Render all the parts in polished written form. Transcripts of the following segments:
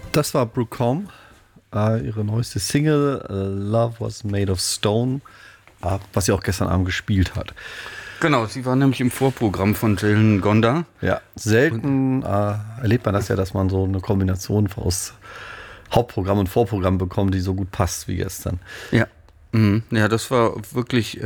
Das war Brooke Combe, ihre neueste Single, Love Was Made of Stone, was sie auch gestern Abend gespielt hat. Genau, sie war nämlich im Vorprogramm von Jalen Gonda. Ja, selten erlebt man das ja, dass man so eine Kombination aus Hauptprogramm und Vorprogramm bekommt, die so gut passt wie gestern. Ja. Ja, das war wirklich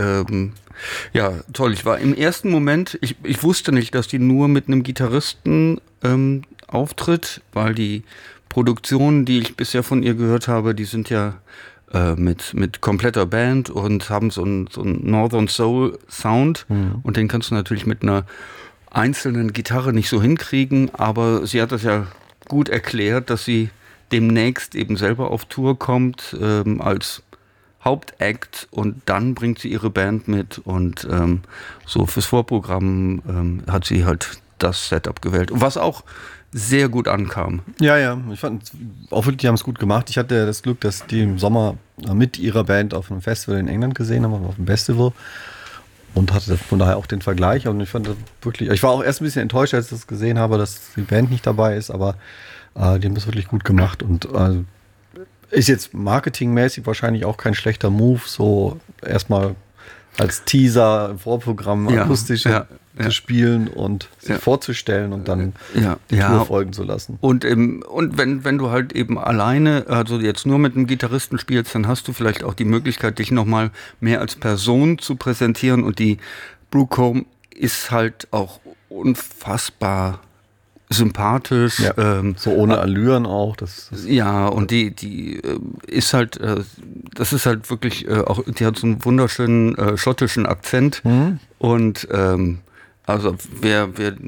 toll. Ich war im ersten Moment, ich wusste nicht, dass die nur mit einem Gitarristen auftritt, weil die Produktionen, die ich bisher von ihr gehört habe, die sind ja mit kompletter Band und haben so einen Northern Soul Sound und den kannst du natürlich mit einer einzelnen Gitarre nicht so hinkriegen, aber sie hat das ja gut erklärt, dass sie demnächst eben selber auf Tour kommt als Hauptakt und dann bringt sie ihre Band mit und so fürs Vorprogramm hat sie halt das Setup gewählt, was auch sehr gut ankam. Ja, ich fand auch wirklich, die haben es gut gemacht. Ich hatte das Glück, dass die im Sommer mit ihrer Band auf einem Festival in England gesehen haben, auf einem Festival und hatte von daher auch den Vergleich und ich fand das wirklich, ich war auch erst ein bisschen enttäuscht, als ich das gesehen habe, dass die Band nicht dabei ist, aber die haben das wirklich gut gemacht und ist jetzt marketingmäßig wahrscheinlich auch kein schlechter Move, so erstmal als Teaser im Vorprogramm akustisch zu spielen und sich vorzustellen und dann die Tour folgen zu lassen. Und wenn du halt eben alleine, also jetzt nur mit einem Gitarristen spielst, dann hast du vielleicht auch die Möglichkeit, dich nochmal mehr als Person zu präsentieren und die Brooke Combe ist halt auch unfassbar sympathisch. Ja, so ohne Allüren auch. Ja, und die ist halt, das ist halt wirklich auch, die hat so einen wunderschönen schottischen Akzent. Und also wer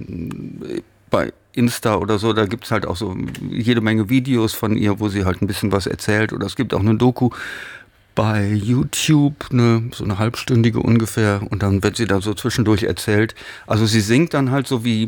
bei Insta oder so, da gibt es halt auch so jede Menge Videos von ihr, wo sie halt ein bisschen was erzählt. Oder es gibt auch eine Doku bei YouTube, so eine halbstündige ungefähr. Und dann wird sie da so zwischendurch erzählt. Also sie singt dann halt so wie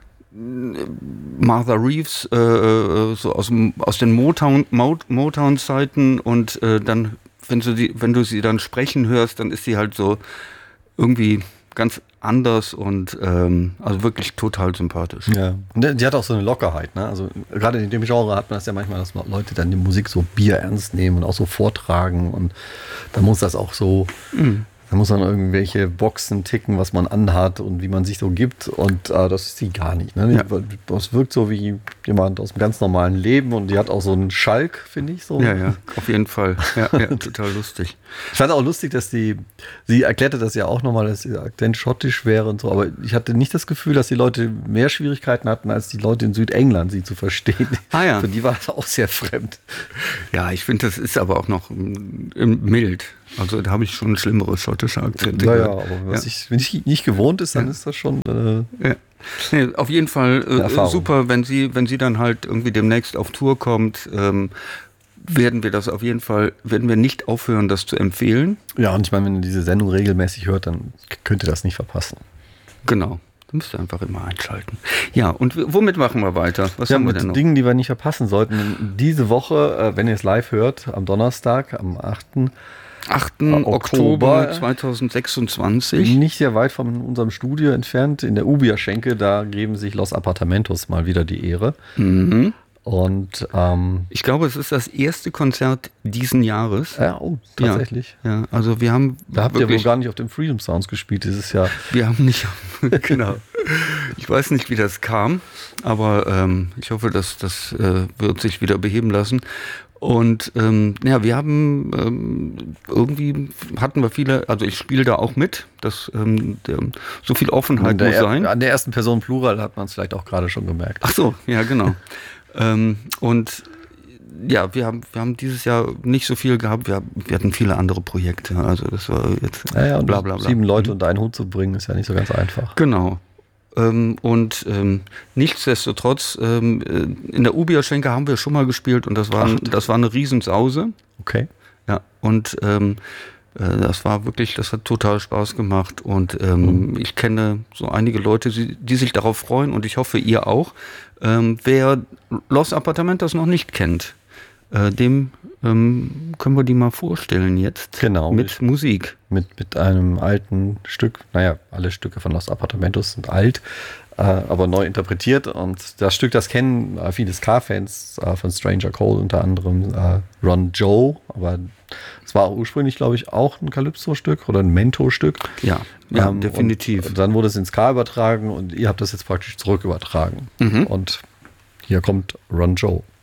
Martha Reeves, so aus den Motown-Zeiten und dann, wenn du sie dann sprechen hörst, dann ist sie halt so irgendwie ganz anders und also wirklich total sympathisch. Ja, und die hat auch so eine Lockerheit, ne? Also gerade in dem Genre hat man das ja manchmal, dass Leute dann die Musik so bierernst nehmen und auch so vortragen und da muss das auch so... Da muss man irgendwelche Boxen ticken, was man anhat und wie man sich so gibt. Und das ist sie gar nicht. Ne? Ja. Das wirkt so wie jemand aus dem ganz normalen Leben. Und die hat auch so einen Schalk, finde ich. So. Ja, auf jeden Fall. Ja, total lustig. Ich fand auch lustig, dass sie erklärte das ja auch nochmal, dass ihr Akzent schottisch wäre und so. Aber ich hatte nicht das Gefühl, dass die Leute mehr Schwierigkeiten hatten, als die Leute in Südengland, sie zu verstehen. Ja. Für die war das auch sehr fremd. Ja, ich finde, das ist aber auch noch mild. Also da habe ich schon schlimmere schottische Akzente gehört. Aber wenn ich nicht gewohnt ist, dann ist das schon... Nee, auf jeden Fall super, wenn sie dann halt irgendwie demnächst auf Tour kommt, werden wir nicht aufhören, das zu empfehlen. Ja, und ich meine, wenn ihr diese Sendung regelmäßig hört, dann könnt ihr das nicht verpassen. Genau. Du musst einfach immer einschalten. Ja, und womit machen wir weiter? Was haben wir denn noch? Mit Dingen, die wir nicht verpassen sollten. Diese Woche, wenn ihr es live hört, am Donnerstag, am 8. Oktober 2026. Nicht sehr weit von unserem Studio entfernt, in der Ubia-Schenke, da geben sich Los Apartamentos mal wieder die Ehre. Und ich glaube, es ist das erste Konzert diesen Jahres. Ja, tatsächlich. Ja, also wir haben. Da habt ihr wohl gar nicht auf dem Freedom Sounds gespielt dieses Jahr. Wir haben nicht. Genau. Ich weiß nicht, wie das kam, aber ich hoffe, dass das wird sich wieder beheben lassen. Und wir haben irgendwie hatten wir viele, also ich spiele da auch mit, dass so viel Offenheit muss sein. An der ersten Person Plural hat man es vielleicht auch gerade schon gemerkt. Ach so, ja genau. Und ja, wir haben dieses Jahr nicht so viel gehabt. Wir hatten viele andere Projekte. Also das war jetzt und bla bla bla. 7 Leute unter einen Hut zu bringen, ist ja nicht so ganz einfach. Genau. Und nichtsdestotrotz, in der Ubia-Schenke haben wir schon mal gespielt und das war eine Riesensause. Okay. Ja, und das hat total Spaß gemacht und ich kenne so einige Leute, die sich darauf freuen und ich hoffe, ihr auch. Wer Los Apartamentos noch nicht kennt, dem können wir die mal vorstellen jetzt. Genau. Mit Musik. Mit einem alten Stück. Naja, alle Stücke von Los Apartamentos sind alt. aber neu interpretiert. Und das Stück, das kennen viele Ska-Fans von Stranger Cole, unter anderem Ron Joe, aber es war ursprünglich, glaube ich, auch ein Calypso-Stück oder ein Mento-Stück. Ja, definitiv. Und dann wurde es ins Ska übertragen und ihr habt das jetzt praktisch zurück übertragen. Und hier kommt Ron Joe.